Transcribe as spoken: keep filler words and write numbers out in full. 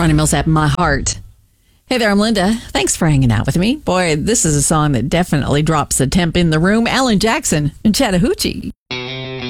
Ronnie Millsap, My Heart. Hey there, I'm Linda. Thanks for hanging out with me. Boy, this is a song that definitely drops the temp in the room. Alan Jackson and Chattahoochee.